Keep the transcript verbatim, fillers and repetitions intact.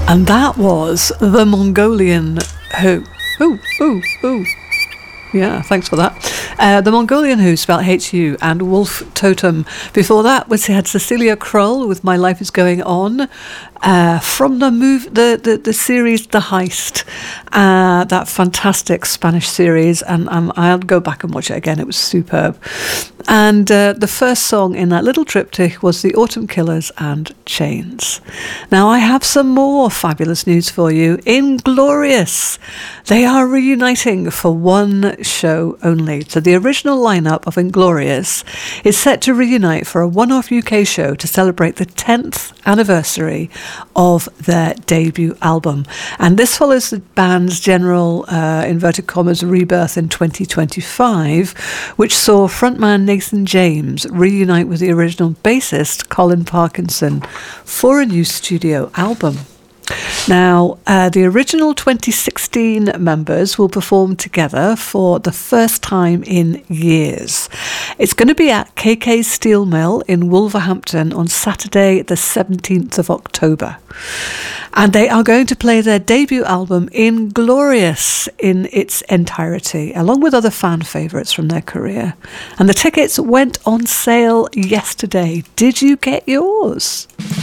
And that was the Mongolian Who. Ooh, ooh, ooh. Yeah, thanks for that. Uh, the Mongolian Who, spelled H U, and Wolf Totem. Before that, we had Cecilia Krull with My Life Is Going On. Uh, from the move, the, the, the series The Heist, uh, that fantastic Spanish series, and um, I'll go back and watch it again. It was superb. And uh, the first song in that little triptych was The Autumn Killers and Chains. Now I have some more fabulous news for you. Inglorious, they are reuniting for one show only. So the original lineup of Inglorious is set to reunite for a one-off U K show to celebrate the tenth anniversary of their debut album, and this follows the band's general uh, inverted commas rebirth in twenty twenty-five, which saw frontman Nathan James reunite with the original bassist Colin Parkinson for a new studio album. Now, uh, the original twenty sixteen members will perform together for the first time in years. It's going to be at K K's Steel Mill in Wolverhampton on Saturday, the seventeenth of October. And they are going to play their debut album, Inglorious, in its entirety, along with other fan favourites from their career. And the tickets went on sale yesterday. Did you get yours?